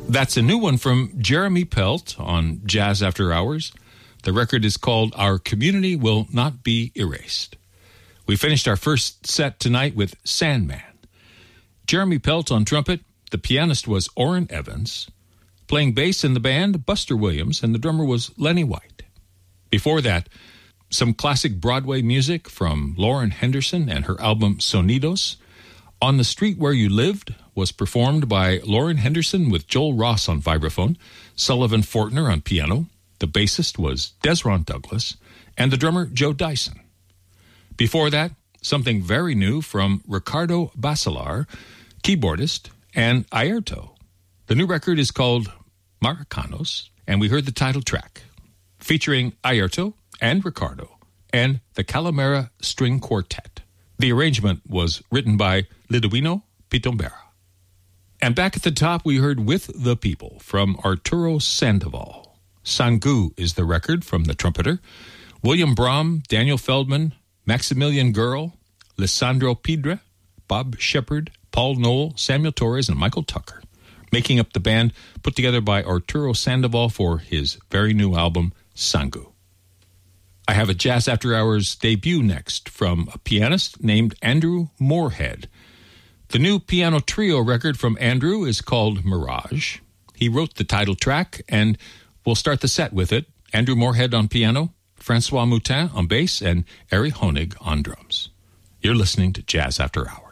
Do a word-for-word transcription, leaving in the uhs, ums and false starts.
That's a new one from Jeremy Pelt on Jazz After Hours. The record is called Our Community Will Not Be Erased. We finished our first set tonight with Sandman. Jeremy Pelt on trumpet. The pianist was Orrin Evans. Playing bass in the band, Buster Williams, and the drummer was Lenny White. Before that, some classic Broadway music from Lauren Henderson and her album Sonidos. On the Street Where You Lived was performed by Lauren Henderson with Joel Ross on vibraphone, Sullivan Fortner on piano. The bassist was Desron Douglas, and the drummer Joe Dyson. Before that, something very new from Ricardo Basilar, keyboardist, and Airto. The new record is called Maricanos, and we heard the title track, featuring Airto and Ricardo, and the Calamera String Quartet. The arrangement was written by Liduino Pitombera. And back at the top, we heard With the People from Arturo Sandoval. Sangu is the record from the trumpeter. William Brahm, Daniel Feldman, Maximilian Girl, Lissandro Pidre, Bob Shepard, Paul Noel, Samuel Torres, and Michael Tucker, making up the band put together by Arturo Sandoval for his very new album, Sangu. I have a Jazz After Hours debut next from a pianist named Andrew Moorhead. The new piano trio record from Andrew is called Mirage. He wrote the title track, and we'll start the set with it. Andrew Moorhead on piano, Francois Moutin on bass, and Ari Honig on drums. You're listening to Jazz After Hours.